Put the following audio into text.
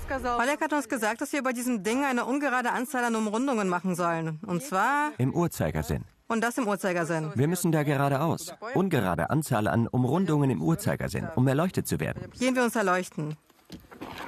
Oleg hat uns gesagt, dass wir bei diesem Ding eine ungerade Anzahl an Umrundungen machen sollen. Und zwar... Im Uhrzeigersinn. Und das im Uhrzeigersinn. Wir müssen da geradeaus. Ungerade Anzahl an Umrundungen im Uhrzeigersinn, um erleuchtet zu werden. Gehen wir uns erleuchten.